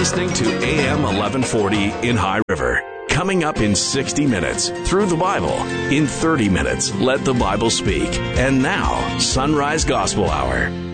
listening to AM 1140 in High River. Coming up in 60 minutes, Through the Bible. In 30 minutes, Let the Bible Speak. And now, Sunrise Gospel Hour.